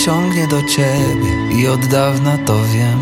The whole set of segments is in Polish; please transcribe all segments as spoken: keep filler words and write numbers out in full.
ciągnie do ciebie i od dawna to wiem.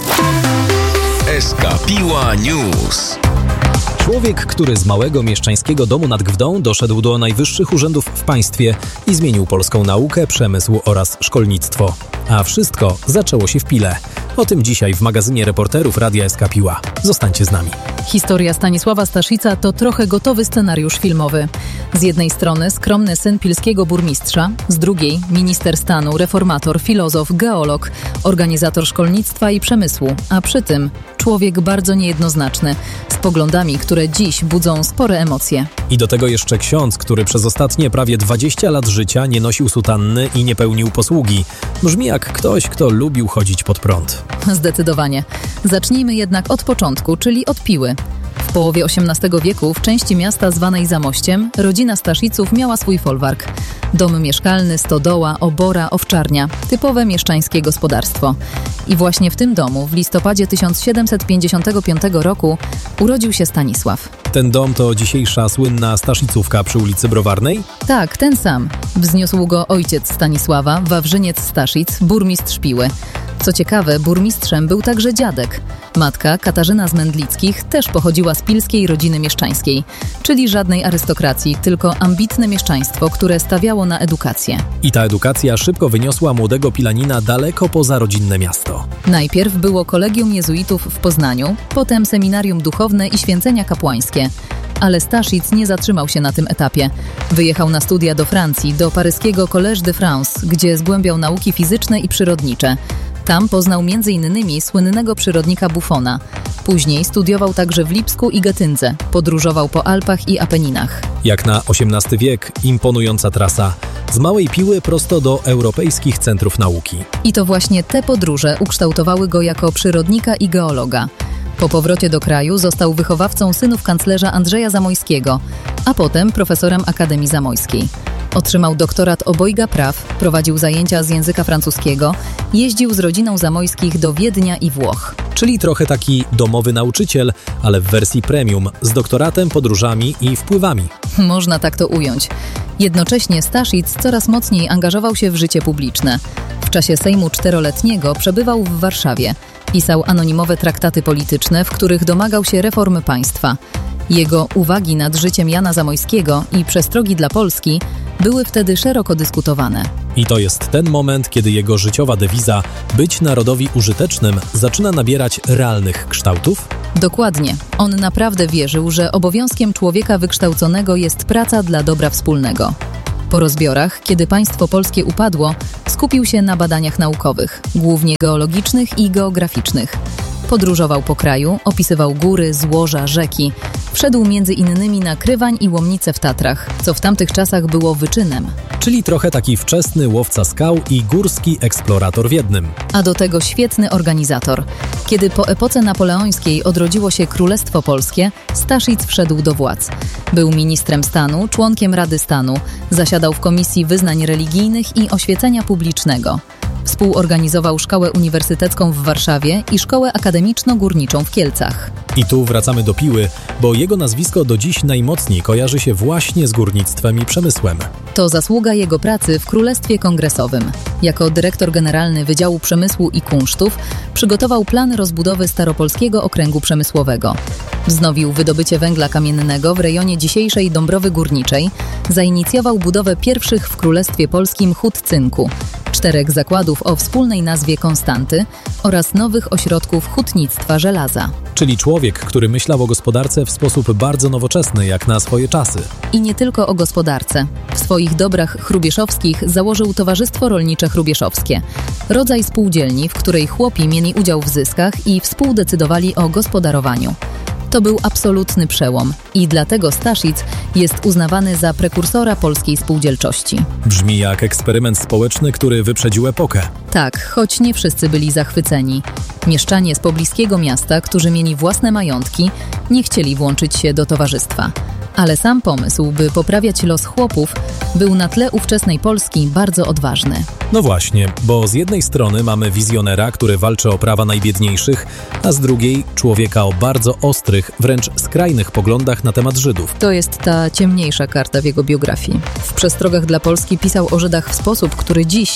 S K Piła News. Człowiek, który z małego mieszczańskiego domu nad Gwdą doszedł do najwyższych urzędów w państwie i zmienił polską naukę, przemysł oraz szkolnictwo. A wszystko zaczęło się w Pile. O tym dzisiaj w magazynie reporterów Radia S K Piła. Zostańcie z nami. Historia Stanisława Staszica to trochę gotowy scenariusz filmowy. Z jednej strony skromny syn pilskiego burmistrza, z drugiej minister stanu, reformator, filozof, geolog, organizator szkolnictwa i przemysłu, a przy tym człowiek bardzo niejednoznaczny, z poglądami, które dziś budzą spore emocje. I do tego jeszcze ksiądz, który przez ostatnie prawie dwadzieścia lat życia nie nosił sutanny i nie pełnił posługi. Brzmi jak ktoś, kto lubił chodzić pod prąd. Zdecydowanie. Zacznijmy jednak od początku, czyli od Piły. W połowie osiemnastego wieku w części miasta zwanej Zamościem rodzina Stasziców miała swój folwark. Dom mieszkalny, stodoła, obora, owczarnia. Typowe mieszczańskie gospodarstwo. I właśnie w tym domu w listopadzie tysiąc siedemset pięćdziesiątego piątego roku urodził się Stanisław. Ten dom to dzisiejsza słynna Staszicówka przy ulicy Browarnej? Tak, ten sam. Wzniósł go ojciec Stanisława, Wawrzyniec Staszic, burmistrz Piły. Co ciekawe, burmistrzem był także dziadek. Matka, Katarzyna z Mędlickich, też pochodziła z pilskiej rodziny mieszczańskiej, czyli żadnej arystokracji, tylko ambitne mieszczaństwo, które stawiało na edukację. I ta edukacja szybko wyniosła młodego Pilanina daleko poza rodzinne miasto. Najpierw było kolegium jezuitów w Poznaniu, potem seminarium duchowne i święcenia kapłańskie. Ale Staszic nie zatrzymał się na tym etapie. Wyjechał na studia do Francji, do paryskiego Collège de France, gdzie zgłębiał nauki fizyczne i przyrodnicze. Tam poznał między innymi słynnego przyrodnika Buffona. Później studiował także w Lipsku i Getyndze. Podróżował po Alpach i Apeninach. Jak na osiemnasty wiek, imponująca trasa. Z Małej Piły prosto do europejskich centrów nauki. I to właśnie te podróże ukształtowały go jako przyrodnika i geologa. Po powrocie do kraju został wychowawcą synów kanclerza Andrzeja Zamojskiego, a potem profesorem Akademii Zamojskiej. Otrzymał doktorat obojga praw, prowadził zajęcia z języka francuskiego, jeździł z rodziną Zamojskich do Wiednia i Włoch. Czyli trochę taki domowy nauczyciel, ale w wersji premium, z doktoratem, podróżami i wpływami. Można tak to ująć. Jednocześnie Staszic coraz mocniej angażował się w życie publiczne. W czasie Sejmu Czteroletniego przebywał w Warszawie. Pisał anonimowe traktaty polityczne, w których domagał się reformy państwa. Jego uwagi nad życiem Jana Zamojskiego i przestrogi dla Polski były wtedy szeroko dyskutowane. I to jest ten moment, kiedy jego życiowa dewiza „być narodowi użytecznym” zaczyna nabierać realnych kształtów? Dokładnie. On naprawdę wierzył, że obowiązkiem człowieka wykształconego jest praca dla dobra wspólnego. Po rozbiorach, kiedy państwo polskie upadło, skupił się na badaniach naukowych, głównie geologicznych i geograficznych. Podróżował po kraju, opisywał góry, złoża, rzeki. Wszedł między innymi na Krywań i Łomnice w Tatrach, co w tamtych czasach było wyczynem. Czyli trochę taki wczesny łowca skał i górski eksplorator w jednym. A do tego świetny organizator. Kiedy po epoce napoleońskiej odrodziło się Królestwo Polskie, Staszic wszedł do władz. Był ministrem stanu, członkiem Rady Stanu, zasiadał w Komisji Wyznań Religijnych i Oświecenia Publicznego. Współorganizował Szkołę Uniwersytecką w Warszawie i Szkołę Akademiczno-Górniczą w Kielcach. I tu wracamy do Piły, bo jego nazwisko do dziś najmocniej kojarzy się właśnie z górnictwem i przemysłem. To zasługa jego pracy w Królestwie Kongresowym. Jako dyrektor generalny Wydziału Przemysłu i Kunsztów przygotował plan rozbudowy Staropolskiego Okręgu Przemysłowego. Wznowił wydobycie węgla kamiennego w rejonie dzisiejszej Dąbrowy Górniczej, zainicjował budowę pierwszych w Królestwie Polskim hut cynku, czterech zakładów o wspólnej nazwie Konstanty oraz nowych ośrodków hutnictwa żelaza. Czyli człowiek, który myślał o gospodarce w sposób bardzo nowoczesny, jak na swoje czasy. I nie tylko o gospodarce. W swoich dobrach chrubieszowskich założył Towarzystwo Rolnicze Chrubieszowskie, rodzaj spółdzielni, w której chłopi mieli udział w zyskach i współdecydowali o gospodarowaniu. To był absolutny przełom i dlatego Staszic jest uznawany za prekursora polskiej spółdzielczości. Brzmi jak eksperyment społeczny, który wyprzedził epokę. Tak, choć nie wszyscy byli zachwyceni. Mieszczanie z pobliskiego miasta, którzy mieli własne majątki, nie chcieli włączyć się do towarzystwa. Ale sam pomysł, by poprawiać los chłopów, był na tle ówczesnej Polski bardzo odważny. No właśnie, bo z jednej strony mamy wizjonera, który walczy o prawa najbiedniejszych, a z drugiej człowieka o bardzo ostrych, wręcz skrajnych poglądach na temat Żydów. To jest ta ciemniejsza karta w jego biografii. W Przestrogach dla Polski pisał o Żydach w sposób, który dziś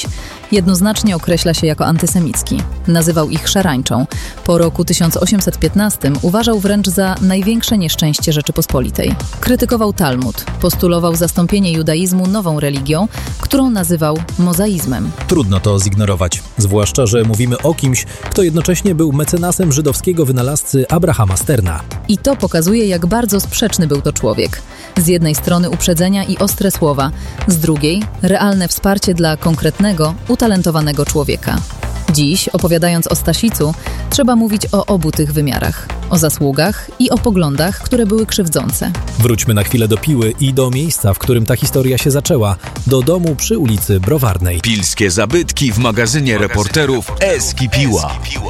Jednoznacznie określa się jako antysemicki. Nazywał ich szarańczą. Po roku tysiąc osiemset piętnastym uważał wręcz za największe nieszczęście Rzeczypospolitej. Krytykował Talmud, postulował zastąpienie judaizmu nową religią, którą nazywał mozaizmem. Trudno to zignorować, zwłaszcza, że mówimy o kimś, kto jednocześnie był mecenasem żydowskiego wynalazcy Abrahama Sterna. I to pokazuje, jak bardzo sprzeczny był to człowiek. Z jednej strony uprzedzenia i ostre słowa, z drugiej realne wsparcie dla konkretnego, utalentowanego człowieka. Dziś, opowiadając o Stasicu, trzeba mówić o obu tych wymiarach. O zasługach i o poglądach, które były krzywdzące. Wróćmy na chwilę do Piły i do miejsca, w którym ta historia się zaczęła. Do domu przy ulicy Browarnej. Pilskie zabytki w magazynie reporterów Eski Piła.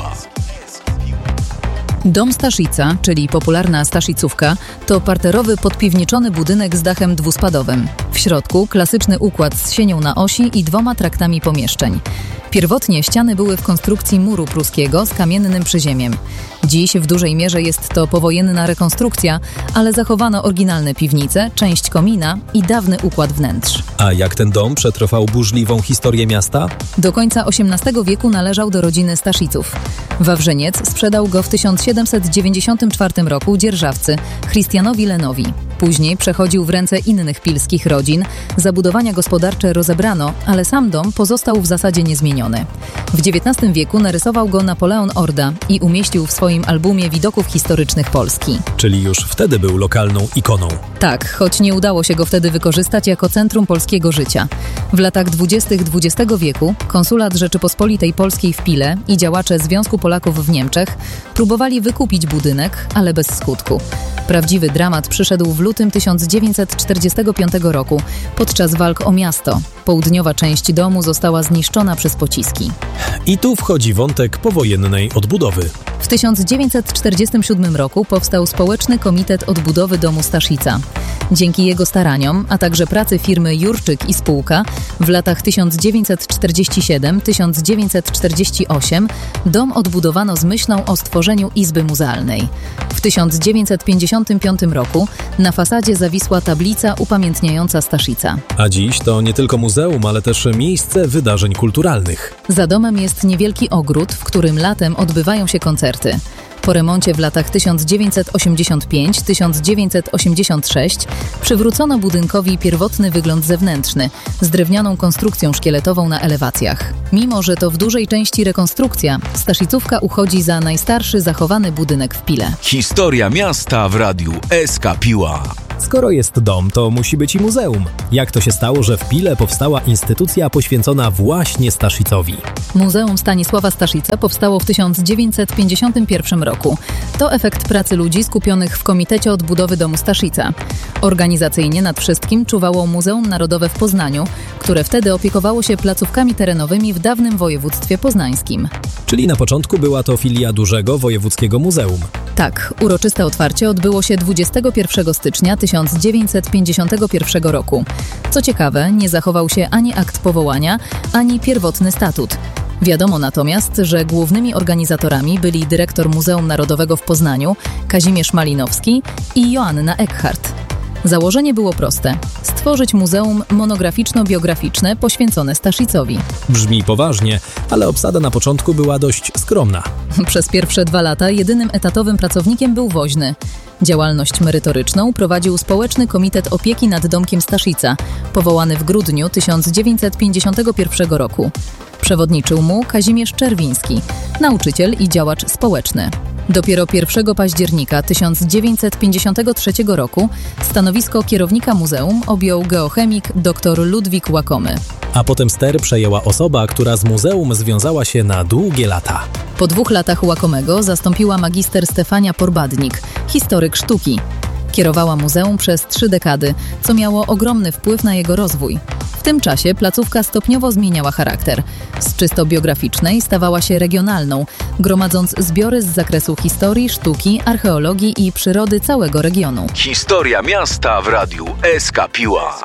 Dom Staszica, czyli popularna Staszicówka, to parterowy, podpiwniczony budynek z dachem dwuspadowym. W środku klasyczny układ z sienią na osi i dwoma traktami pomieszczeń. Pierwotnie ściany były w konstrukcji muru pruskiego z kamiennym przyziemiem. Dziś w dużej mierze jest to powojenna rekonstrukcja, ale zachowano oryginalne piwnice, część komina i dawny układ wnętrz. A jak ten dom przetrwał burzliwą historię miasta? Do końca osiemnastego wieku należał do rodziny Stasziców. Wawrzyniec sprzedał go w tysiąc siedemset dziewięćdziesiątym czwartym roku dzierżawcy Christianowi Lenowi. Później przechodził w ręce innych pilskich rodzin. Zabudowania gospodarcze rozebrano, ale sam dom pozostał w zasadzie niezmieniony. W dziewiętnastym wieku narysował go Napoleon Orda i umieścił w swoim albumie widoków historycznych Polski. Czyli już wtedy był lokalną ikoną. Tak, choć nie udało się go wtedy wykorzystać jako centrum polskiego życia. W latach dwudziestych dwudziestego wieku konsulat Rzeczypospolitej Polskiej w Pile i działacze Związku Polaków w Niemczech próbowali wykupić budynek, ale bez skutku. Prawdziwy dramat przyszedł w lutym tysiąc dziewięćset czterdziestego piątego roku podczas walk o miasto. Południowa część domu została zniszczona przez pociski. I tu wchodzi wątek powojennej odbudowy. W tysiąc dziewięćset czterdziestym siódmym roku powstał Społeczny Komitet Odbudowy Domu Staszica. Dzięki jego staraniom, a także pracy firmy Jurczyk i spółka, w latach tysiąc dziewięćset czterdziestym siódmym do tysiąc dziewięćset czterdziestego ósmego dom odbudowano z myślą o stworzeniu izby muzealnej. W tysiąc dziewięćset pięćdziesiątym piątym roku na fasadzie zawisła tablica upamiętniająca Staszica. A dziś to nie tylko muzeum, ale też miejsce wydarzeń kulturalnych. Za domem jest niewielki ogród, w którym latem odbywają się koncerty. Po remoncie w latach tysiąc dziewięćset osiemdziesiątym piątym do tysiąc dziewięćset osiemdziesiątego szóstego przywrócono budynkowi pierwotny wygląd zewnętrzny z drewnianą konstrukcją szkieletową na elewacjach. Mimo że to w dużej części rekonstrukcja, Staszicówka uchodzi za najstarszy zachowany budynek w Pile. Historia miasta w radiu Eska Piła. Skoro jest dom, to musi być i muzeum. Jak to się stało, że w Pile powstała instytucja poświęcona właśnie Staszicowi? Muzeum Stanisława Staszica powstało w tysiąc dziewięćset pięćdziesiątym pierwszym roku. To efekt pracy ludzi skupionych w Komitecie Odbudowy Domu Staszica. Organizacyjnie nad wszystkim czuwało Muzeum Narodowe w Poznaniu, które wtedy opiekowało się placówkami terenowymi w dawnym województwie poznańskim. Czyli na początku była to filia dużego wojewódzkiego muzeum. Tak, uroczyste otwarcie odbyło się dwudziestego pierwszego stycznia tysiąc dziewięćset pięćdziesiątego pierwszego roku. Co ciekawe, nie zachował się ani akt powołania, ani pierwotny statut. Wiadomo natomiast, że głównymi organizatorami byli dyrektor Muzeum Narodowego w Poznaniu Kazimierz Malinowski i Joanna Eckhardt. Założenie było proste – stworzyć muzeum monograficzno-biograficzne poświęcone Staszicowi. Brzmi poważnie, ale obsada na początku była dość skromna. Przez pierwsze dwa lata jedynym etatowym pracownikiem był woźny. Działalność merytoryczną prowadził Społeczny Komitet Opieki nad Domkiem Staszica, powołany w grudniu tysiąc dziewięćset pięćdziesiątego pierwszego roku. Przewodniczył mu Kazimierz Czerwiński, nauczyciel i działacz społeczny. Dopiero pierwszego października tysiąc dziewięćset pięćdziesiątego trzeciego roku stanowisko kierownika muzeum objął geochemik dr Ludwik Łakomy. A potem ster przejęła osoba, która z muzeum związała się na długie lata. Po dwóch latach Łakomego zastąpiła magister Stefania Porbadnik, historyk sztuki. Kierowała muzeum przez trzy dekady, co miało ogromny wpływ na jego rozwój. W tym czasie placówka stopniowo zmieniała charakter. Z czysto biograficznej stawała się regionalną, gromadząc zbiory z zakresu historii, sztuki, archeologii i przyrody całego regionu. Historia miasta w radiu Eska Piła.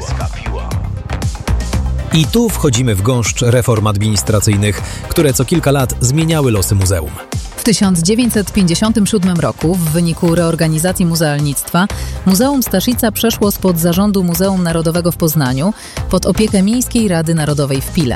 I tu wchodzimy w gąszcz reform administracyjnych, które co kilka lat zmieniały losy muzeum. W tysiąc dziewięćset pięćdziesiątym siódmym roku, w wyniku reorganizacji muzealnictwa, Muzeum Staszica przeszło spod zarządu Muzeum Narodowego w Poznaniu pod opiekę Miejskiej Rady Narodowej w Pile.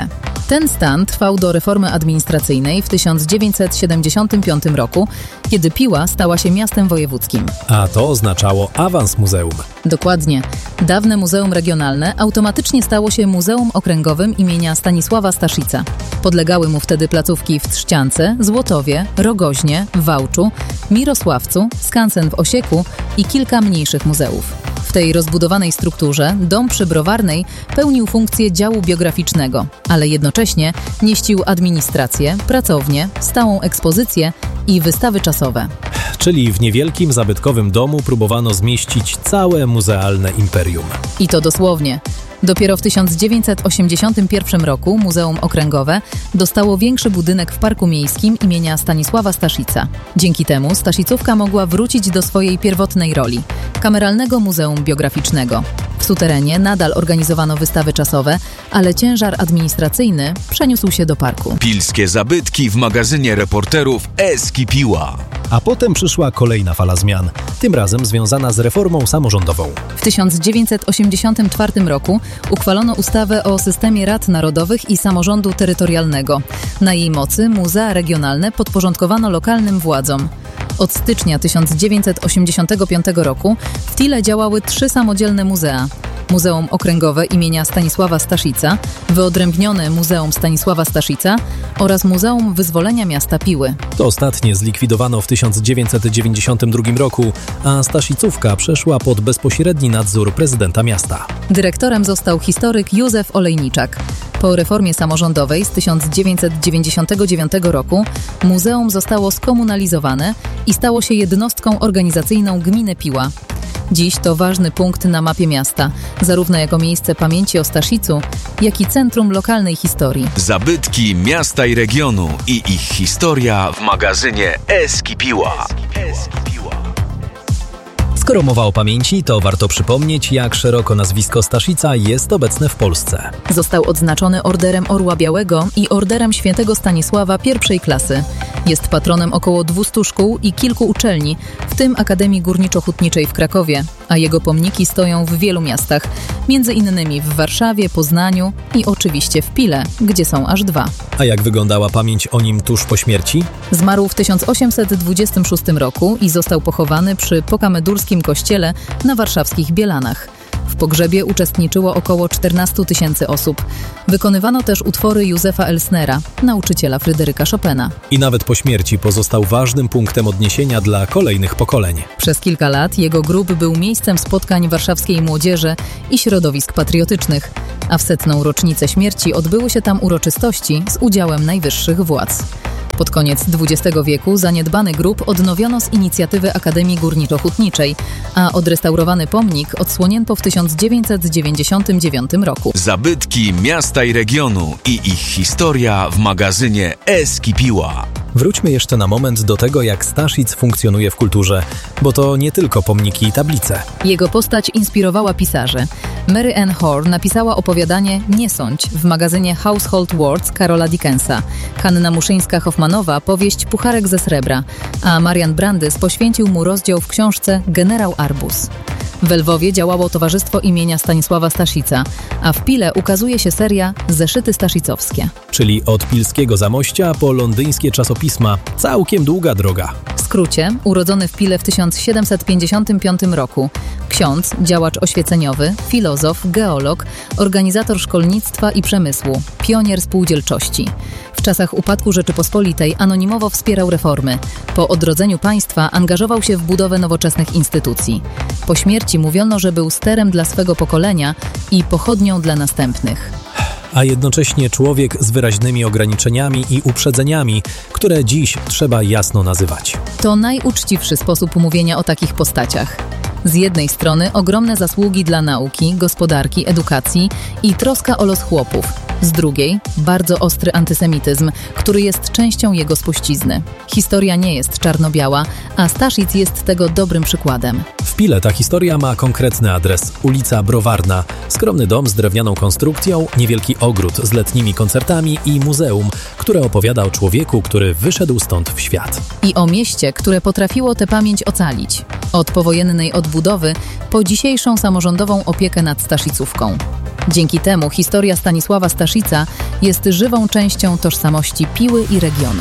Ten stan trwał do reformy administracyjnej w tysiąc dziewięćset siedemdziesiątym piątym roku, kiedy Piła stała się miastem wojewódzkim. A to oznaczało awans muzeum. Dokładnie. Dawne Muzeum Regionalne automatycznie stało się Muzeum Okręgowym imienia Stanisława Staszica. Podlegały mu wtedy placówki w Trzciance, Złotowie, Rogoźnie, Wałczu, Mirosławcu, skansen w Osieku i kilka mniejszych muzeów. W tej rozbudowanej strukturze dom przy Browarnej pełnił funkcję działu biograficznego, ale jednocześnie mieścił administrację, pracownię, stałą ekspozycję i wystawy czasowe. Czyli w niewielkim, zabytkowym domu próbowano zmieścić całe muzealne imperium. I to dosłownie. Dopiero w tysiąc dziewięćset osiemdziesiątym pierwszym roku Muzeum Okręgowe dostało większy budynek w Parku Miejskim imienia Stanisława Staszica. Dzięki temu Staszicówka mogła wrócić do swojej pierwotnej roli – kameralnego muzeum biograficznego. W suterenie nadal organizowano wystawy czasowe, ale ciężar administracyjny przeniósł się do parku. Pilskie zabytki w magazynie reporterów Eski Piła. A potem przyszła kolejna fala zmian, tym razem związana z reformą samorządową. W tysiąc dziewięćset osiemdziesiątym czwartym roku uchwalono ustawę o systemie rad narodowych i samorządu terytorialnego. Na jej mocy muzea regionalne podporządkowano lokalnym władzom. Od stycznia tysiąc dziewięćset osiemdziesiątego piątego roku w Tyle działały trzy samodzielne muzea. Muzeum Okręgowe imienia Stanisława Staszica, wyodrębnione Muzeum Stanisława Staszica oraz Muzeum Wyzwolenia Miasta Piły. To ostatnie zlikwidowano w tysiąc dziewięćset dziewięćdziesiątym drugim roku, a Staszicówka przeszła pod bezpośredni nadzór prezydenta miasta. Dyrektorem został historyk Józef Olejniczak. Po reformie samorządowej z tysiąc dziewięćset dziewięćdziesiątego dziewiątego roku muzeum zostało skomunalizowane i stało się jednostką organizacyjną gminy Piła. Dziś to ważny punkt na mapie miasta, zarówno jako miejsce pamięci o Staszicu, jak i centrum lokalnej historii. Zabytki miasta i regionu i ich historia w magazynie Eski Piła. Skoro mowa o pamięci, to warto przypomnieć, jak szeroko nazwisko Staszica jest obecne w Polsce. Został odznaczony Orderem Orła Białego i Orderem Świętego Stanisława pierwszej klasy. Jest patronem około dwustu szkół i kilku uczelni, w tym Akademii Górniczo-Hutniczej w Krakowie, a jego pomniki stoją w wielu miastach, między innymi w Warszawie, Poznaniu i oczywiście w Pile, gdzie są aż dwa. A jak wyglądała pamięć o nim tuż po śmierci? Zmarł w tysiąc osiemset dwudziestym szóstym roku i został pochowany przy Pokamedurskim kościele na warszawskich Bielanach. W pogrzebie uczestniczyło około czternastu tysięcy osób. Wykonywano też utwory Józefa Elsnera, nauczyciela Fryderyka Chopina. I nawet po śmierci pozostał ważnym punktem odniesienia dla kolejnych pokoleń. Przez kilka lat jego grób był miejscem spotkań warszawskiej młodzieży i środowisk patriotycznych, a w setną rocznicę śmierci odbyły się tam uroczystości z udziałem najwyższych władz. Pod koniec dwudziestego wieku zaniedbany grób odnowiono z inicjatywy Akademii Górniczo-Hutniczej, a odrestaurowany pomnik odsłonięto w tysiąc dziewięćset dziewięćdziesiątym dziewiątym roku. Zabytki miasta i regionu i ich historia w magazynie Eski Piła. Wróćmy jeszcze na moment do tego, jak Staszic funkcjonuje w kulturze, bo to nie tylko pomniki i tablice. Jego postać inspirowała pisarzy. Mary Ann Horn napisała opowiadanie Nie sądź w magazynie Household Words Karola Dickensa. Hanna Muszyńska-Hoffmanowa powieść Pucharek ze srebra, a Marian Brandys poświęcił mu rozdział w książce Generał Arbus. W Lwowie działało Towarzystwo imienia Stanisława Staszica, a w Pile ukazuje się seria Zeszyty Staszicowskie. Czyli od pilskiego Zamościa po londyńskie czasopisma. Całkiem długa droga. W skrócie, urodzony w Pile w tysiąc siedemset pięćdziesiątym piątym roku, ksiądz, działacz oświeceniowy, filozof, geolog, organizator szkolnictwa i przemysłu, pionier spółdzielczości. W czasach upadku Rzeczypospolitej anonimowo wspierał reformy. Po odrodzeniu państwa angażował się w budowę nowoczesnych instytucji. Po śmierci mówiono, że był sterem dla swego pokolenia i pochodnią dla następnych. A jednocześnie człowiek z wyraźnymi ograniczeniami i uprzedzeniami, które dziś trzeba jasno nazywać. To najuczciwszy sposób mówienia o takich postaciach. Z jednej strony ogromne zasługi dla nauki, gospodarki, edukacji i troska o los chłopów. Z drugiej bardzo ostry antysemityzm, który jest częścią jego spuścizny. Historia nie jest czarno-biała, a Staszic jest tego dobrym przykładem. W Pile ta historia ma konkretny adres. Ulica Browarna, skromny dom z drewnianą konstrukcją, niewielki ogród z letnimi koncertami i muzeum, które opowiada o człowieku, który wyszedł stąd w świat. I o mieście, które potrafiło tę pamięć ocalić. Od powojennej odbudowy po dzisiejszą samorządową opiekę nad Staszicówką. Dzięki temu historia Stanisława Staszica jest żywą częścią tożsamości Piły i regionu.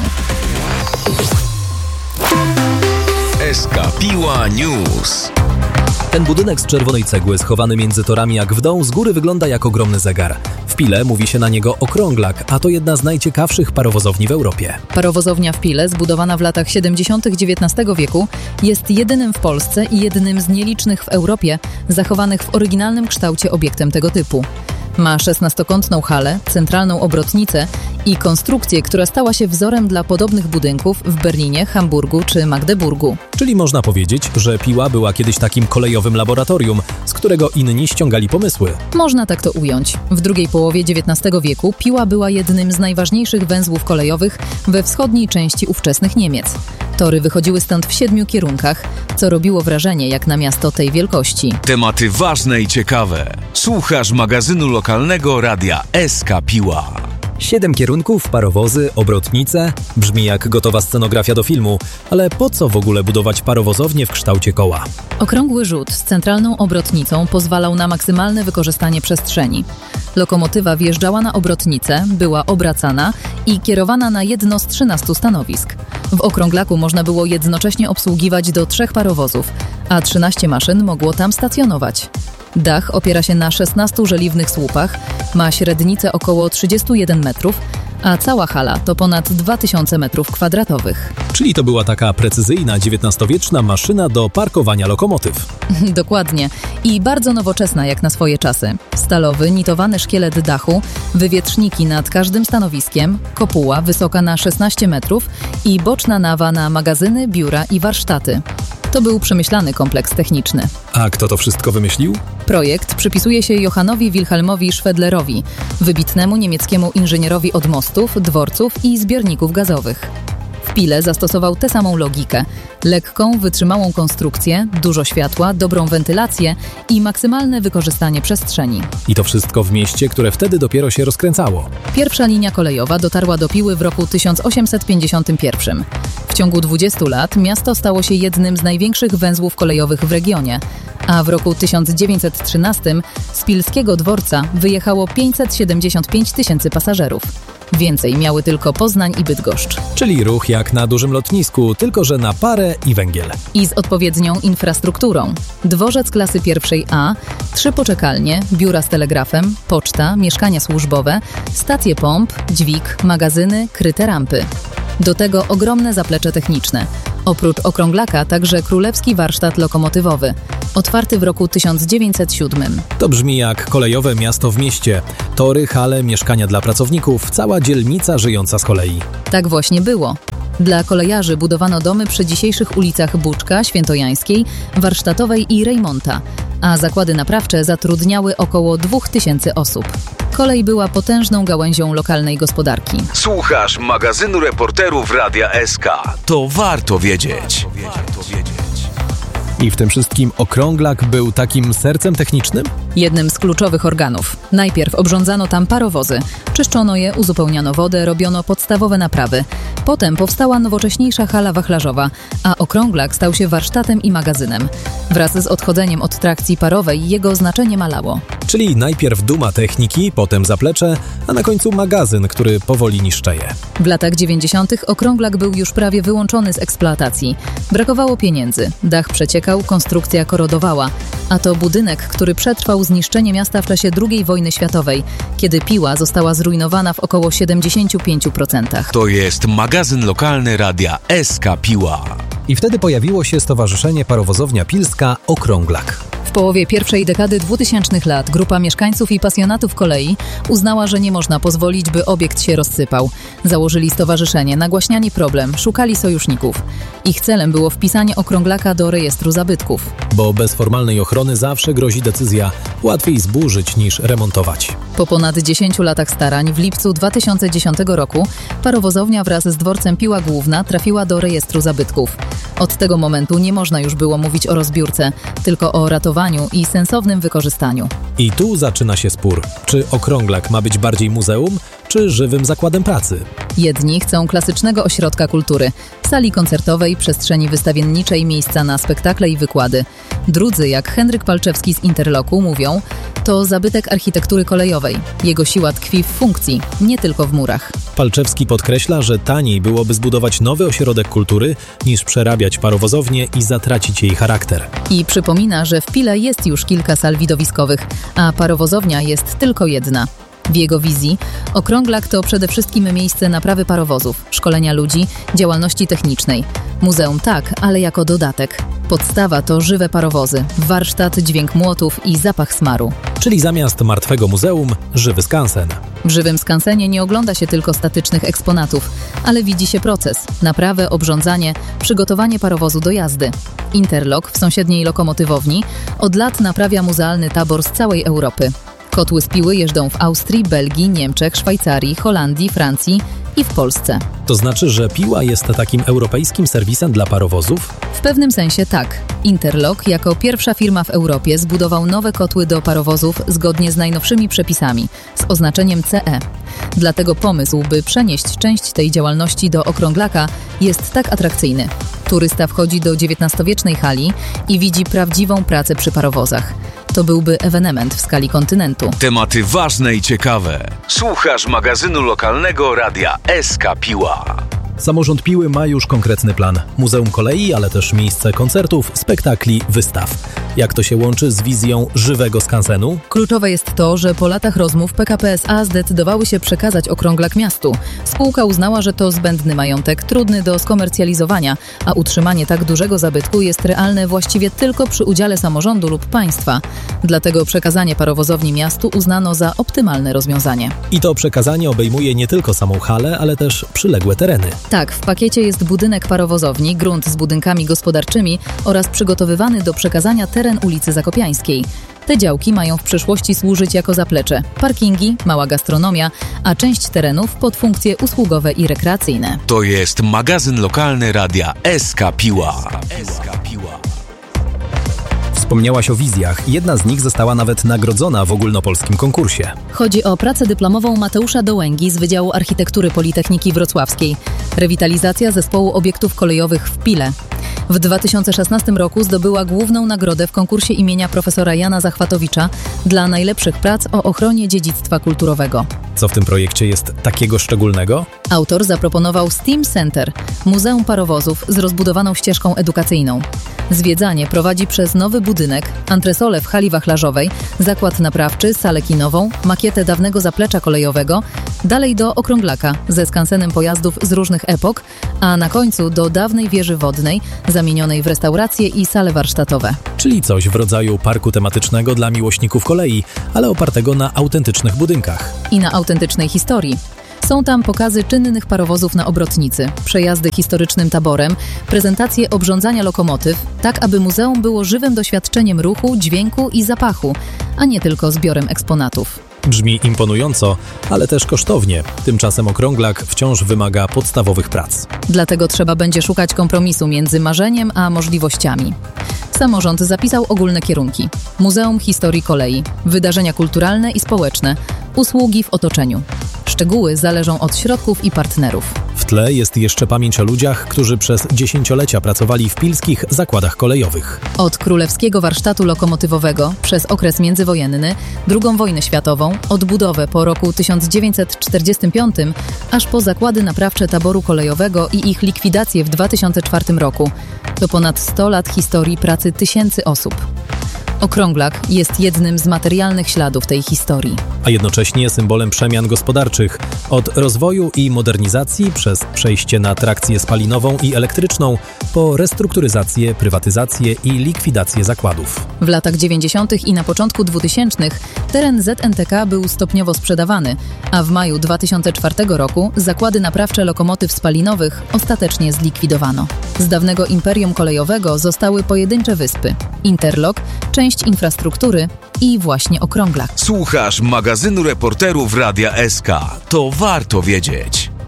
S K Piła News. Ten budynek z czerwonej cegły, schowany między torami jak w dół, z góry wygląda jak ogromny zegar. W Pile mówi się na niego okrąglak, a to jedna z najciekawszych parowozowni w Europie. Parowozownia w Pile, zbudowana w latach siedemdziesiątych dziewiętnastego wieku, jest jedynym w Polsce i jednym z nielicznych w Europie zachowanych w oryginalnym kształcie obiektem tego typu. Ma szesnastokątną halę, centralną obrotnicę i konstrukcję, która stała się wzorem dla podobnych budynków w Berlinie, Hamburgu czy Magdeburgu. Czyli można powiedzieć, że Piła była kiedyś takim kolejowym laboratorium, z którego inni ściągali pomysły. Można tak to ująć. W drugiej połowie dziewiętnastego wieku Piła była jednym z najważniejszych węzłów kolejowych we wschodniej części ówczesnych Niemiec. Tory wychodziły stąd w siedmiu kierunkach, co robiło wrażenie jak na miasto tej wielkości. Tematy ważne i ciekawe. Słuchasz magazynu lokalnego radia S K Piła. Siedem kierunków, parowozy, obrotnice. Brzmi jak gotowa scenografia do filmu. Ale po co w ogóle budować parowozownię w kształcie koła? Okrągły rzut z centralną obrotnicą pozwalał na maksymalne wykorzystanie przestrzeni. Lokomotywa wjeżdżała na obrotnicę, była obracana i kierowana na jedno z trzynastu stanowisk. W okrąglaku można było jednocześnie obsługiwać do trzech parowozów, a trzynaście maszyn mogło tam stacjonować. Dach opiera się na szesnastu żeliwnych słupach, ma średnicę około trzydzieści jeden metrów, a cała hala to ponad dwa tysiące metrów kwadratowych. Czyli to była taka precyzyjna dziewiętnastowieczna maszyna do parkowania lokomotyw. Dokładnie. I bardzo nowoczesna jak na swoje czasy. Stalowy, nitowany szkielet dachu, wywietrzniki nad każdym stanowiskiem, kopuła wysoka na szesnaście metrów i boczna nawa na magazyny, biura i warsztaty. To był przemyślany kompleks techniczny. A kto to wszystko wymyślił? Projekt przypisuje się Johannowi Wilhelmowi Schwedlerowi, wybitnemu niemieckiemu inżynierowi od mostów, dworców i zbiorników gazowych. W Pile zastosował tę samą logikę. Lekką, wytrzymałą konstrukcję, dużo światła, dobrą wentylację i maksymalne wykorzystanie przestrzeni. I to wszystko w mieście, które wtedy dopiero się rozkręcało. Pierwsza linia kolejowa dotarła do Piły w roku tysiąc osiemset pięćdziesiątym pierwszym. W ciągu dwudziestu lat miasto stało się jednym z największych węzłów kolejowych w regionie, a w roku tysiąc dziewięćset trzynastym z pilskiego dworca wyjechało pięćset siedemdziesiąt pięć tysięcy pasażerów. Więcej miały tylko Poznań i Bydgoszcz. Czyli ruch jak na dużym lotnisku, tylko że na parę i węgiel. I z odpowiednią infrastrukturą. Dworzec klasy pierwszej A, trzy poczekalnie, biura z telegrafem, poczta, mieszkania służbowe, stacje pomp, dźwig, magazyny, kryte rampy. Do tego ogromne zaplecze techniczne. Oprócz okrąglaka także Królewski Warsztat Lokomotywowy, otwarty w roku tysiąc dziewięćset siódmym. To brzmi jak kolejowe miasto w mieście. Tory, hale, mieszkania dla pracowników, cała dzielnica żyjąca z kolei. Tak właśnie było. Dla kolejarzy budowano domy przy dzisiejszych ulicach Buczka, Świętojańskiej, Warsztatowej i Rejmonta, a zakłady naprawcze zatrudniały około dwóch tysięcy osób. Kolej była potężną gałęzią lokalnej gospodarki. Słuchasz magazynu reporterów Radia S K. To warto wiedzieć. I w tym wszystkim okrąglak był takim sercem technicznym? Jednym z kluczowych organów. Najpierw obrządzano tam parowozy. Czyszczono je, uzupełniano wodę, robiono podstawowe naprawy. Potem powstała nowocześniejsza hala wachlarzowa, a okrąglak stał się warsztatem i magazynem. Wraz z odchodzeniem od trakcji parowej jego znaczenie malało. Czyli najpierw duma techniki, potem zaplecze, a na końcu magazyn, który powoli niszczeje. W latach dziewięćdziesiątych okrąglak był już prawie wyłączony z eksploatacji. Brakowało pieniędzy, dach przeciekał, konstrukcja korodowała, a to budynek, który przetrwał zniszczenie miasta w czasie drugiej wojny światowej, kiedy Piła została zrujnowana w około siedemdziesiąt pięć procent. To jest magazyn lokalny Radia S K Piła. I wtedy pojawiło się Stowarzyszenie Parowozownia Pilska Okrąglak. W połowie pierwszej dekady dwutysięcznych lat grupa mieszkańców i pasjonatów kolei uznała, że nie można pozwolić, by obiekt się rozsypał. Założyli stowarzyszenie, nagłaśniali problem, szukali sojuszników. Ich celem było wpisanie okrąglaka do rejestru zabytków. Bo bez formalnej ochrony zawsze grozi decyzja łatwiej zburzyć niż remontować. Po ponad dziesięciu latach starań w lipcu dwa tysiące dziesiątego roku parowozownia wraz z dworcem Piła Główna trafiła do rejestru zabytków. Od tego momentu nie można już było mówić o rozbiórce, tylko o ratowaniu i sensownym wykorzystaniu. I tu zaczyna się spór. Czy okrąglak ma być bardziej muzeum, czy żywym zakładem pracy? Jedni chcą klasycznego ośrodka kultury, sali koncertowej, przestrzeni wystawienniczej, miejsca na spektakle i wykłady. Drudzy, jak Henryk Palczewski z Interloku, mówią, to zabytek architektury kolejowej. Jego siła tkwi w funkcji, nie tylko w murach. Palczewski podkreśla, że taniej byłoby zbudować nowy ośrodek kultury, niż przerabiać parowozownię i zatracić jej charakter. I przypomina, że w Pile jest już kilka sal widowiskowych, a parowozownia jest tylko jedna. W jego wizji okrąglak to przede wszystkim miejsce naprawy parowozów, szkolenia ludzi, działalności technicznej. Muzeum tak, ale jako dodatek. Podstawa to żywe parowozy, warsztat, dźwięk młotów i zapach smaru. Czyli zamiast martwego muzeum, żywy skansen. W żywym skansenie nie ogląda się tylko statycznych eksponatów, ale widzi się proces, naprawę, obrządzanie, przygotowanie parowozu do jazdy. Interlok w sąsiedniej lokomotywowni od lat naprawia muzealny tabor z całej Europy. Kotły z Piły jeżdżą w Austrii, Belgii, Niemczech, Szwajcarii, Holandii, Francji i w Polsce. To znaczy, że Piła jest takim europejskim serwisem dla parowozów? W pewnym sensie tak. Interlok jako pierwsza firma w Europie zbudował nowe kotły do parowozów zgodnie z najnowszymi przepisami, z oznaczeniem C E. Dlatego pomysł, by przenieść część tej działalności do okrąglaka, jest tak atrakcyjny. Turysta wchodzi do dziewiętnastowiecznej hali i widzi prawdziwą pracę przy parowozach. To byłby ewenement w skali kontynentu. Tematy ważne i ciekawe. Słuchasz magazynu lokalnego radia S K Piła. Samorząd Piły ma już konkretny plan. Muzeum kolei, ale też miejsce koncertów, spektakli, wystaw. Jak to się łączy z wizją żywego skansenu? Kluczowe jest to, że po latach rozmów P K P S A zdecydowały się przekazać okrąglak miastu. Spółka uznała, że to zbędny majątek, trudny do skomercjalizowania, a utrzymanie tak dużego zabytku jest realne właściwie tylko przy udziale samorządu lub państwa. Dlatego przekazanie parowozowni miastu uznano za optymalne rozwiązanie. I to przekazanie obejmuje nie tylko samą halę, ale też przyległe tereny. Tak, w pakiecie jest budynek parowozowni, grunt z budynkami gospodarczymi oraz przygotowywany do przekazania teren ulicy Zakopiańskiej. Te działki mają w przyszłości służyć jako zaplecze, parkingi, mała gastronomia, a część terenów pod funkcje usługowe i rekreacyjne. To jest magazyn lokalny radia S K Piła. Wspomniałaś o wizjach. Jedna z nich została nawet nagrodzona w ogólnopolskim konkursie. Chodzi o pracę dyplomową Mateusza Dołęgi z Wydziału Architektury Politechniki Wrocławskiej. Rewitalizacja zespołu obiektów kolejowych w Pile. W dwa tysiące szesnastym roku zdobyła główną nagrodę w konkursie imienia profesora Jana Zachwatowicza dla najlepszych prac o ochronie dziedzictwa kulturowego. Co w tym projekcie jest takiego szczególnego? Autor zaproponował Steam Center, muzeum parowozów z rozbudowaną ścieżką edukacyjną. Zwiedzanie prowadzi przez nowy budynek, antresolę w hali wachlarzowej, zakład naprawczy, salę kinową, makietę dawnego zaplecza kolejowego, dalej do okrąglaka ze skansenem pojazdów z różnych epok, a na końcu do dawnej wieży wodnej, zamienionej w restauracje i sale warsztatowe. Czyli coś w rodzaju parku tematycznego dla miłośników kolei, ale opartego na autentycznych budynkach. I na autentycznej historii. Są tam pokazy czynnych parowozów na obrotnicy, przejazdy historycznym taborem, prezentacje obrządzania lokomotyw, tak aby muzeum było żywym doświadczeniem ruchu, dźwięku i zapachu, a nie tylko zbiorem eksponatów. Brzmi imponująco, ale też kosztownie. Tymczasem okrąglak wciąż wymaga podstawowych prac. Dlatego trzeba będzie szukać kompromisu między marzeniem a możliwościami. Samorząd zapisał ogólne kierunki: Muzeum Historii Kolei, wydarzenia kulturalne i społeczne, usługi w otoczeniu. Szczegóły zależą od środków i partnerów. W tle jest jeszcze pamięć o ludziach, którzy przez dziesięciolecia pracowali w pilskich zakładach kolejowych. Od Królewskiego Warsztatu Lokomotywowego przez okres międzywojenny, drugą wojnę światową, odbudowę po roku tysiąc dziewięćset czterdziestym piątym, aż po zakłady naprawcze taboru kolejowego i ich likwidację w dwa tysiące czwartym roku. To ponad sto lat historii pracy tysięcy osób. Okrąglak jest jednym z materialnych śladów tej historii. A jednocześnie symbolem przemian gospodarczych. Od rozwoju i modernizacji przez przejście na trakcję spalinową i elektryczną po restrukturyzację, prywatyzację i likwidację zakładów. W latach dziewięćdziesiątych i na początku dwutysięcznych teren Z N T K był stopniowo sprzedawany, a w maju dwa tysiące czwartego roku zakłady naprawcze lokomotyw spalinowych ostatecznie zlikwidowano. Z dawnego imperium kolejowego zostały pojedyncze wyspy, Interlok, część infrastruktury i właśnie okrąglak. Słuchasz magazynu reporterów Radia S K. To warto wiedzieć.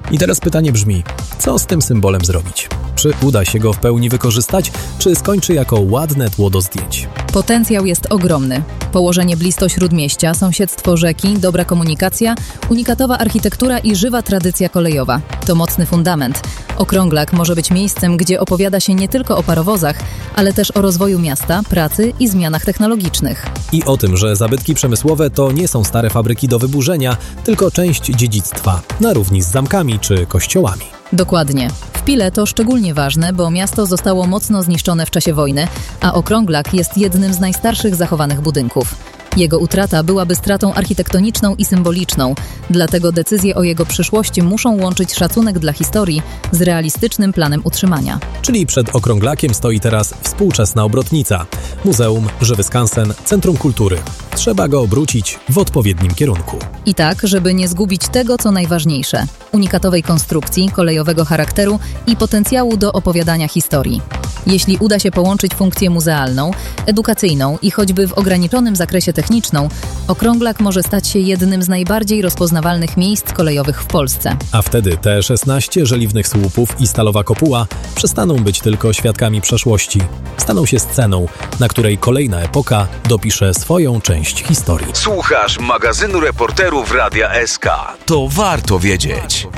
I teraz pytanie brzmi, co z tym symbolem zrobić? Czy uda się go w pełni wykorzystać, czy skończy jako ładne tło do zdjęć? Potencjał jest ogromny. Położenie blisko śródmieścia, sąsiedztwo rzeki, dobra komunikacja, unikatowa architektura i żywa tradycja kolejowa. To mocny fundament. Okrąglak może być miejscem, gdzie opowiada się nie tylko o parowozach, ale też o rozwoju miasta, pracy i zmianach technologicznych. I o tym, że zabytki przemysłowe to nie są stare fabryki do wyburzenia, tylko część dziedzictwa, na równi z zamkami czy kościołami. Dokładnie. W Pile to szczególnie ważne, bo miasto zostało mocno zniszczone w czasie wojny, a okrąglak jest jednym z najstarszych zachowanych budynków. Jego utrata byłaby stratą architektoniczną i symboliczną, dlatego decyzje o jego przyszłości muszą łączyć szacunek dla historii z realistycznym planem utrzymania. Czyli przed okrąglakiem stoi teraz współczesna obrotnica, muzeum, żywy skansen, centrum kultury. Trzeba go obrócić w odpowiednim kierunku. I tak, żeby nie zgubić tego, co najważniejsze – unikatowej konstrukcji, kolejowego charakteru i potencjału do opowiadania historii. Jeśli uda się połączyć funkcję muzealną, edukacyjną i choćby w ograniczonym zakresie techniczną, okrąglak może stać się jednym z najbardziej rozpoznawalnych miejsc kolejowych w Polsce. A wtedy T szesnaście, żeliwnych słupów i stalowa kopuła przestaną być tylko świadkami przeszłości. Staną się sceną, na której kolejna epoka dopisze swoją część historii. Słuchasz magazynu reporterów Radia S K. To warto wiedzieć.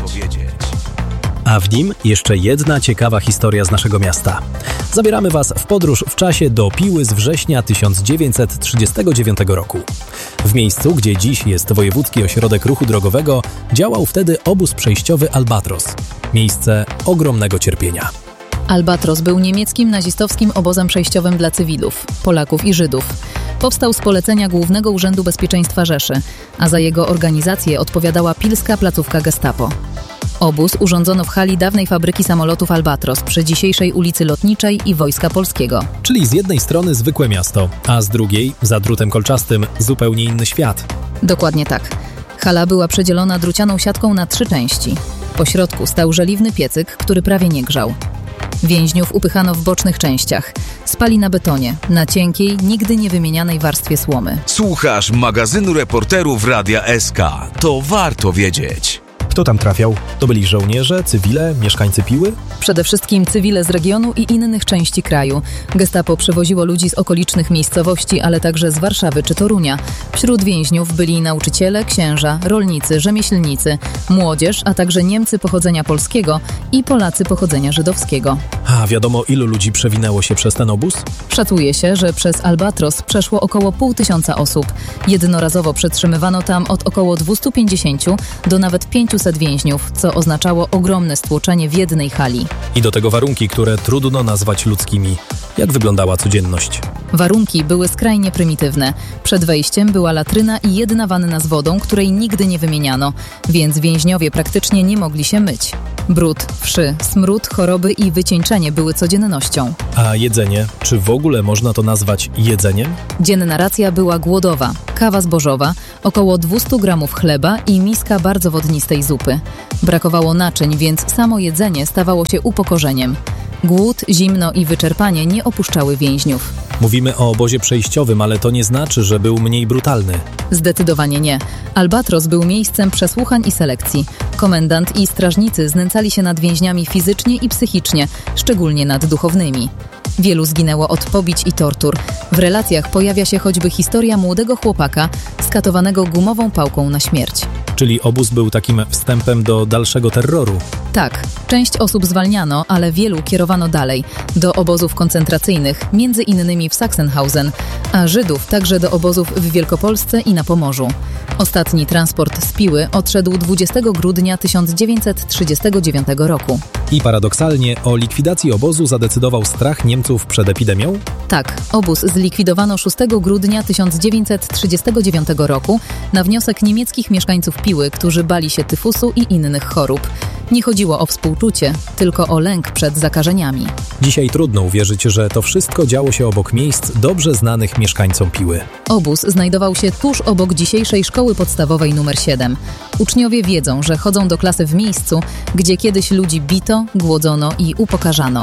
A w nim jeszcze jedna ciekawa historia z naszego miasta. Zabieramy Was w podróż w czasie do Piły z września tysiąc dziewięćset trzydziestego dziewiątego roku. W miejscu, gdzie dziś jest Wojewódzki Ośrodek Ruchu Drogowego, działał wtedy obóz przejściowy Albatros. Miejsce ogromnego cierpienia. Albatros był niemieckim nazistowskim obozem przejściowym dla cywilów, Polaków i Żydów. Powstał z polecenia Głównego Urzędu Bezpieczeństwa Rzeszy, a za jego organizację odpowiadała pilska placówka Gestapo. Obóz urządzono w hali dawnej fabryki samolotów Albatros przy dzisiejszej ulicy Lotniczej i Wojska Polskiego. Czyli z jednej strony zwykłe miasto, a z drugiej, za drutem kolczastym, zupełnie inny świat. Dokładnie tak. Hala była przedzielona drucianą siatką na trzy części. Po środku stał żeliwny piecyk, który prawie nie grzał. Więźniów upychano w bocznych częściach. Spali na betonie, na cienkiej, nigdy nie wymienianej warstwie słomy. Słuchasz magazynu reporterów Radia S K. To warto wiedzieć. Kto tam trafiał? To byli żołnierze, cywile, mieszkańcy Piły? Przede wszystkim cywile z regionu i innych części kraju. Gestapo przewoziło ludzi z okolicznych miejscowości, ale także z Warszawy czy Torunia. Wśród więźniów byli nauczyciele, księża, rolnicy, rzemieślnicy, młodzież, a także Niemcy pochodzenia polskiego i Polacy pochodzenia żydowskiego. A wiadomo, ilu ludzi przewinęło się przez ten obóz? Szacuje się, że przez Albatros przeszło około pół tysiąca osób. Jednorazowo przetrzymywano tam od około dwieście pięćdziesiąt do nawet pięćset więźniów, co oznaczało ogromne stłoczenie w jednej hali. I do tego warunki, które trudno nazwać ludzkimi. Jak wyglądała codzienność? Warunki były skrajnie prymitywne. Przed wejściem była latryna i jedna wanna z wodą, której nigdy nie wymieniano, więc więźniowie praktycznie nie mogli się myć. Brud, wszy, smród, choroby i wycieńczenie były codziennością. A jedzenie? Czy w ogóle można to nazwać jedzeniem? Dzienna racja była głodowa. Kawa zbożowa, około dwieście gramów chleba i miska bardzo wodnistej zupy. Brakowało naczyń, więc samo jedzenie stawało się upokorzeniem. Głód, zimno i wyczerpanie nie opuszczały więźniów. Mówimy o obozie przejściowym, ale to nie znaczy, że był mniej brutalny. Zdecydowanie nie. Albatros był miejscem przesłuchań i selekcji. Komendant i strażnicy znęcali się nad więźniami fizycznie i psychicznie, szczególnie nad duchownymi. Wielu zginęło od pobić i tortur. W relacjach pojawia się choćby historia młodego chłopaka skatowanego gumową pałką na śmierć. Czyli obóz był takim wstępem do dalszego terroru. Tak, część osób zwalniano, ale wielu kierowano dalej, do obozów koncentracyjnych, między innymi w Sachsenhausen, a Żydów także do obozów w Wielkopolsce i na Pomorzu. Ostatni transport z Piły odszedł dwudziestego grudnia tysiąc dziewięćset trzydziestego dziewiątego roku. I paradoksalnie o likwidacji obozu zadecydował strach Niemców przed epidemią? Tak, obóz zlikwidowano szóstego grudnia tysiąc dziewięćset trzydziestego dziewiątego roku na wniosek niemieckich mieszkańców Piły, którzy bali się tyfusu i innych chorób. Nie chodziło o współczucie, tylko o lęk przed zakażeniami. Dzisiaj trudno uwierzyć, że to wszystko działo się obok miejsc dobrze znanych mieszkańcom Piły. Obóz znajdował się tuż obok dzisiejszej szkoły podstawowej numer siedem. Uczniowie wiedzą, że chodzą do klasy w miejscu, gdzie kiedyś ludzi bito, głodzono i upokarzano.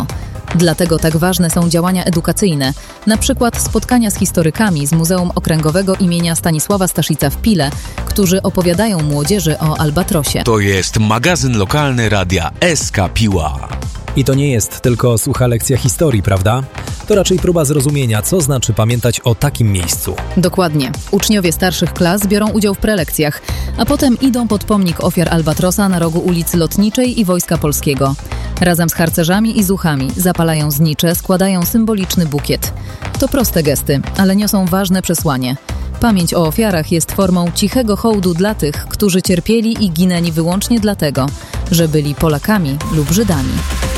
Dlatego tak ważne są działania edukacyjne, na przykład spotkania z historykami z Muzeum Okręgowego imienia Stanisława Staszica w Pile, którzy opowiadają młodzieży o Albatrosie. To jest magazyn lokalny radia S K Piła. I to nie jest tylko sucha lekcja historii, prawda? To raczej próba zrozumienia, co znaczy pamiętać o takim miejscu. Dokładnie. Uczniowie starszych klas biorą udział w prelekcjach, a potem idą pod pomnik ofiar Albatrosa na rogu ulicy Lotniczej i Wojska Polskiego. Razem z harcerzami i zuchami zapalają znicze, składają symboliczny bukiet. To proste gesty, ale niosą ważne przesłanie. Pamięć o ofiarach jest formą cichego hołdu dla tych, którzy cierpieli i ginęli wyłącznie dlatego, że byli Polakami lub Żydami.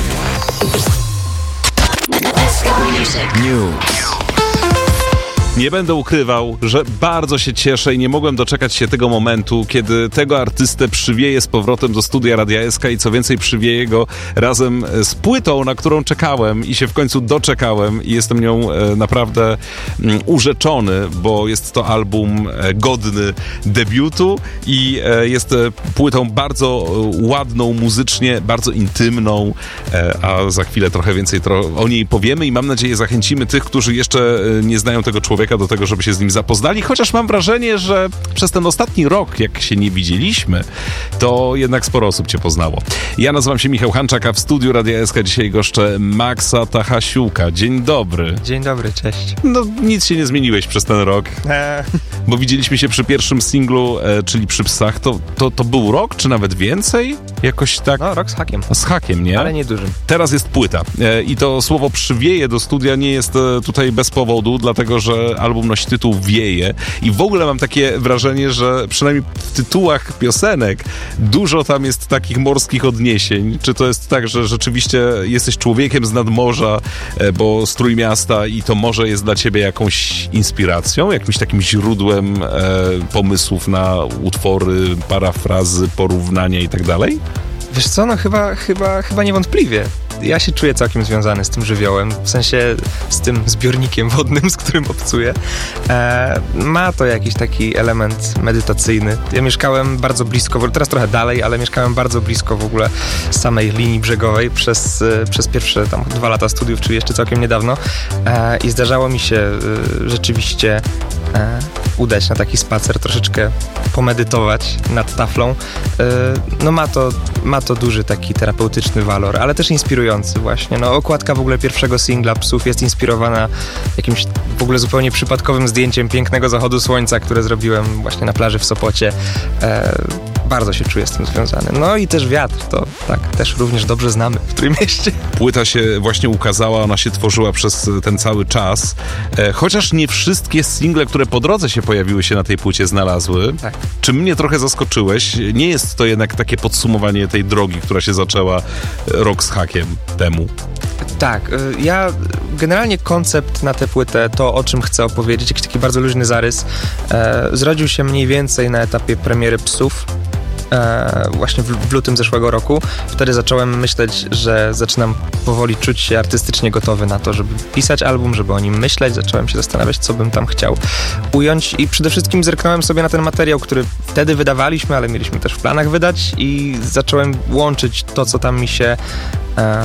News. Nie będę ukrywał, że bardzo się cieszę i nie mogłem doczekać się tego momentu, kiedy tego artystę przywieję z powrotem do studia Radia S K i co więcej przywieję go razem z płytą, na którą czekałem i się w końcu doczekałem i jestem nią e, naprawdę mm, urzeczony, bo jest to album e, godny debiutu i e, jest e, płytą bardzo e, ładną muzycznie, bardzo intymną, e, a za chwilę trochę więcej tro- o niej powiemy i mam nadzieję zachęcimy tych, którzy jeszcze e, nie znają tego człowieka, do tego, żeby się z nim zapoznali, chociaż mam wrażenie, że przez ten ostatni rok, jak się nie widzieliśmy, to jednak sporo osób cię poznało. Ja nazywam się Michał Hanczak, a w studiu Radia S K dzisiaj goszczę Maxa Tachasiuka. Dzień dobry. Dzień dobry, cześć. No, nic się nie zmieniłeś przez ten rok, Eee. bo widzieliśmy się przy pierwszym singlu, e, czyli przy Psach. To, to, to był rok, czy nawet więcej? Jakoś tak... No, rok z hakiem. Z hakiem, nie? Ale nie dużym. Teraz jest płyta e, i to słowo przywieje do studia nie jest e, tutaj bez powodu, dlatego, że album nosi tytuł Wieje i w ogóle mam takie wrażenie, że przynajmniej w tytułach piosenek dużo tam jest takich morskich odniesień. Czy to jest tak, że rzeczywiście jesteś człowiekiem z nadmorza, e, bo z Trójmiasta i to morze jest dla ciebie jakąś inspiracją, jakimś takim źródłem e, pomysłów na utwory, parafrazy, porównania i tak dalej? Wiesz co, no chyba, chyba, chyba niewątpliwie. Ja się czuję całkiem związany z tym żywiołem, w sensie z tym zbiornikiem wodnym, z którym obcuję. E, ma to jakiś taki element medytacyjny. Ja mieszkałem bardzo blisko, teraz trochę dalej, ale mieszkałem bardzo blisko w ogóle samej linii brzegowej przez, przez pierwsze tam dwa lata studiów, czyli jeszcze całkiem niedawno. E, I zdarzało mi się e, rzeczywiście e, udać na taki spacer, troszeczkę pomedytować nad taflą. E, no ma to, ma to duży taki terapeutyczny walor, ale też inspirujący właśnie. No, okładka w ogóle pierwszego singla Psów jest inspirowana jakimś w ogóle zupełnie przypadkowym zdjęciem pięknego zachodu słońca, które zrobiłem właśnie na plaży w Sopocie. E, bardzo się czuję z tym związany. No i też wiatr, to tak, też również dobrze znamy w Trójmieście. Płyta się właśnie ukazała, ona się tworzyła przez ten cały czas, e, chociaż nie wszystkie single, które po drodze się pojawiły, się na tej płycie znalazły. Tak. Czy mnie trochę zaskoczyłeś? Nie jest to jednak takie podsumowanie tej drogi, która się zaczęła rok z hakiem temu. Tak, ja generalnie koncept na tę płytę, to o czym chcę opowiedzieć, jakiś taki bardzo luźny zarys, e, zrodził się mniej więcej na etapie premiery Psów. E, właśnie w, w lutym zeszłego roku. Wtedy zacząłem myśleć, że zaczynam powoli czuć się artystycznie gotowy na to, żeby pisać album, żeby o nim myśleć. Zacząłem się zastanawiać, co bym tam chciał ująć i przede wszystkim zerknąłem sobie na ten materiał, który wtedy wydawaliśmy, ale mieliśmy też w planach wydać i zacząłem łączyć to, co tam mi się e,